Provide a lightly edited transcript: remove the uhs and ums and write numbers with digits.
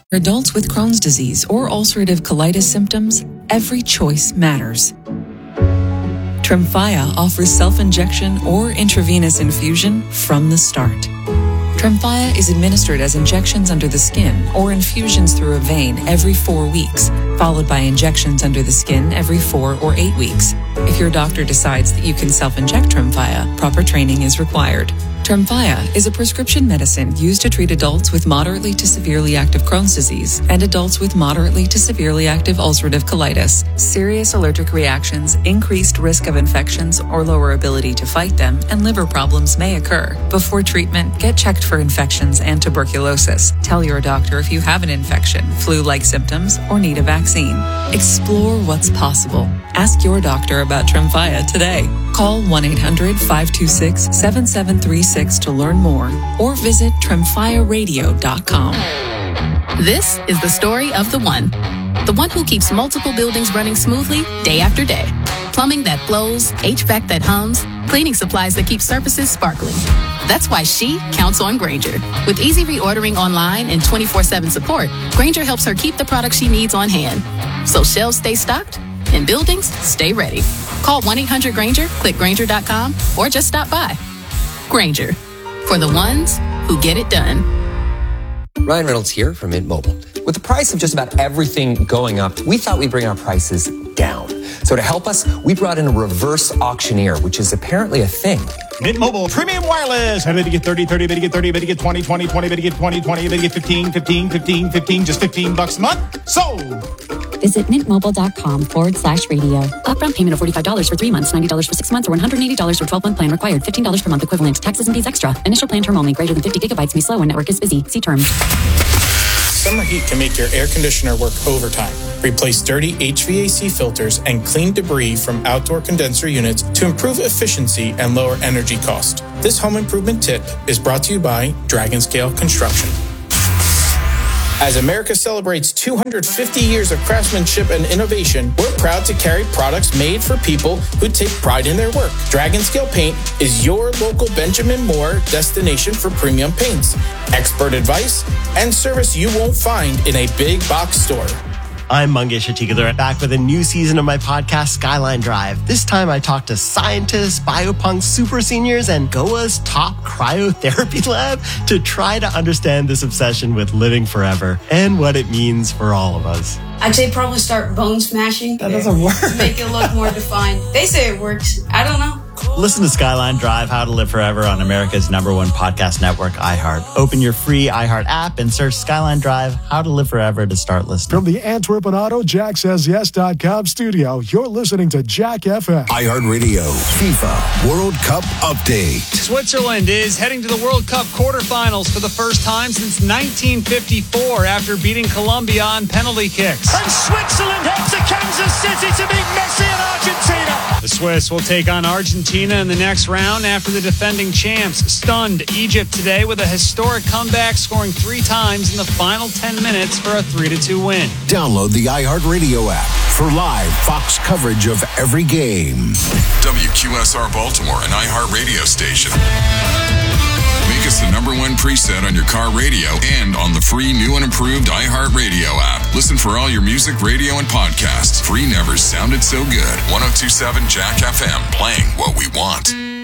adults with Crohn's disease or ulcerative colitis symptoms, every choice matters. Tremfya offers self-injection or intravenous infusion from the start. Tremfya is administered as injections under the skin or infusions through a vein every 4 weeks, followed by injections under the skin every 4 or 8 weeks. If your doctor decides that you can self-inject Tremfya, proper training is required. Tremfya is a prescription medicine used to treat adults with moderately to severely active Crohn's disease and adults with moderately to severely active ulcerative colitis. Serious allergic reactions, increased risk of infections or lower ability to fight them, and liver problems may occur. Before treatment, get checked for infections and tuberculosis. Tell your doctor if you have an infection, flu-like symptoms, or need a vaccine. Explore what's possible. Ask your doctor about Tremfya today. Call 1-800-526-7736 to learn more or visit tremfyaradio.com. This is the story of the one who keeps multiple buildings running smoothly day after day. Plumbing that flows, HVAC that hums, cleaning supplies that keep surfaces sparkling. That's why she counts on Grainger. With easy reordering online and 24/7 support, Grainger helps her keep the products she needs on hand. So shelves stay stocked and buildings stay ready. Call 1-800-GRAINGER, click Grainger.com, or just stop by. Grainger, for the ones who get it done. Ryan Reynolds here from Mint Mobile. With the price of just about everything going up, we thought we'd bring our prices down. So to help us, we brought in a reverse auctioneer, which is apparently a thing. Mint Mobile Premium Wireless. How did you get 30, 30, better get 30, better get 20, 20, 20, better get 20, 20, better get 15, 15, 15, 15, just $15 a month? Sold! Visit mintmobile.com/radio. Upfront payment of $45 for 3 months, $90 for 6 months, or $180 for 12-month plan required. $15 per month equivalent. Taxes and fees extra. Initial plan term only. Greater than 50 gigabytes may slow when network is busy. See terms. Summer heat can make your air conditioner work overtime. Replace dirty HVAC filters and clean debris from outdoor condenser units to improve efficiency and lower energy cost. This home improvement tip is brought to you by Dragonscale Construction. As America celebrates 250 years of craftsmanship and innovation, we're proud to carry products made for people who take pride in their work. Dragonscale Paint is your local Benjamin Moore destination for premium paints, expert advice, and service you won't find in a big box store. I'm Mangesh Hattikudur, back with a new season of my podcast, Skyline Drive. This time I talk to scientists, biopunks, super seniors, and Goa's top cryotherapy lab to try to understand this obsession with living forever and what it means for all of us. I'd say probably start bone smashing. That doesn't work. Make it look more defined. They say it works. I don't know. Listen to Skyline Drive, How to Live Forever on America's #1 podcast network, iHeart. Open your free iHeart app and search Skyline Drive, How to Live Forever to start listening. From the Antwerp and Auto JackSaysYes.com studio, you're listening to Jack FM. iHeartRadio FIFA World Cup update. Switzerland is heading to the World Cup quarterfinals for the first time since 1954 after beating Colombia on penalty kicks. And Switzerland head to Kansas City to meet Messi and Argentina. The Swiss will take on Argentina in the next round after the defending champs stunned Egypt today with a historic comeback, scoring 3 times in the final 10 minutes for a 3-2 win. Download the iHeartRadio app for live Fox coverage of every game. WQSR Baltimore, an iHeart radio station. Make us the #1 preset on your car radio and on the free new and improved iHeartRadio app. Listen for all your music, radio, and podcasts. Free never sounded so good. 102.7 Jack FM, playing what we want.